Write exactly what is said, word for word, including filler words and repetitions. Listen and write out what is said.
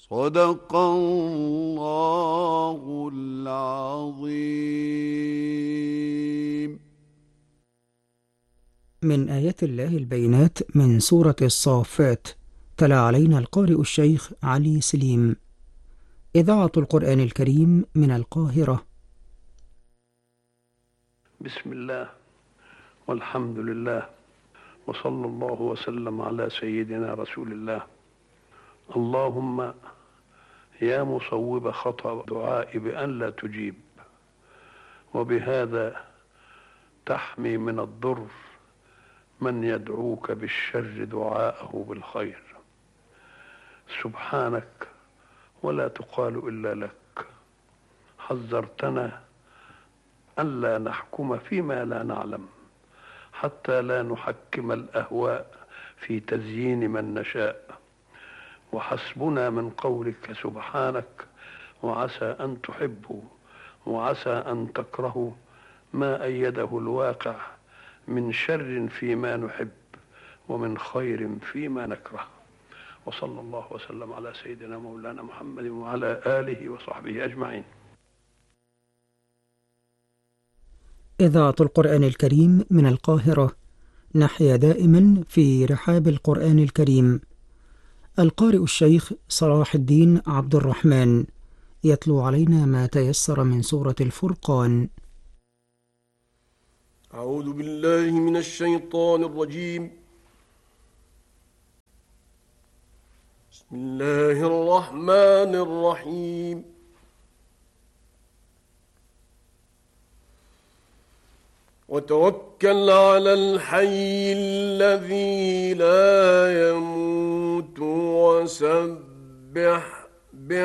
صدق الله العظيم. من آيات الله البينات من سورة الصافات. تلا علينا القارئ الشيخ علي سليم. إذاعة القرآن الكريم من القاهرة. بسم الله والحمد لله وصلى الله وسلم على سيدنا رسول الله. اللهم يا مصوب خطأ دعائي بأن لا تجيب، وبهذا تحمي من الضر من يدعوك بالشر دعاءه بالخير. سبحانك ولا تقال إلا لك. حذرتنا ألا نحكم فيما لا نعلم، حتى لا نحكم الأهواء في تزيين من نشاء. وحسبنا من قولك سبحانك وعسى أن تحبوا وعسى أن تكرهوا ما أيده الواقع من شر فيما نحب ومن خير فيما نكره. وصلى الله وسلم على سيدنا مولانا محمد وعلى آله وصحبه أجمعين. إذاعة القرآن الكريم من القاهرة. نحيا دائما في رحاب القرآن الكريم. القارئ الشيخ صلاح الدين عبد الرحمن يتلو علينا ما تيسر من سورة الفرقان. أعوذ بالله من الشيطان الرجيم. بسم الله الرحمن الرحيم. وتوكل على الحي الذي لا يموت وسبح